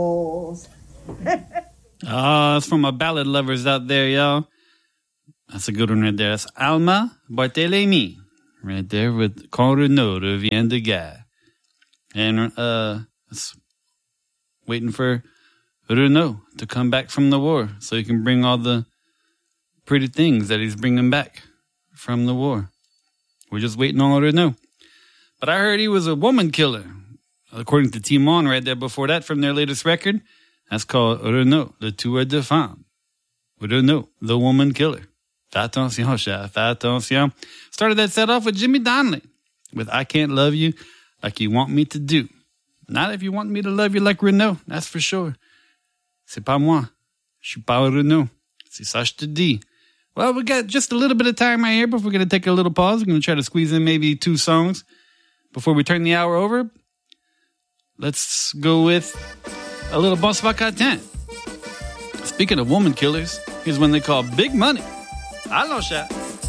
That's from my ballad lovers out there, y'all. That's a good one right there. That's Alma Barthélémy right there with Quand Renaud revient de guerre. And it's waiting for Renaud to come back from the war so he can bring all the pretty things that he's bringing back from the war. We're just waiting on Renaud. But I heard he was a woman killer, according to Timon right there before that from their latest record. That's called Renaud, le tueur de femmes. Renaud, the woman killer. Fais attention, chef, fais attention. Started that set off with Jimmy Donnelly with I Can't Love You Like You Want Me to Do. Not if you want me to love you like Renaud, that's for sure. C'est pas moi. Je suis pas Renaud. C'est ça je te dis. Well, we got just a little bit of time right here before we're going to take a little pause. We're going to try to squeeze in maybe 2 songs before we turn the hour over. Let's go with a little Bonsoir Catin. Speaking of woman killers, here's one they call Big Money. Allons, chat.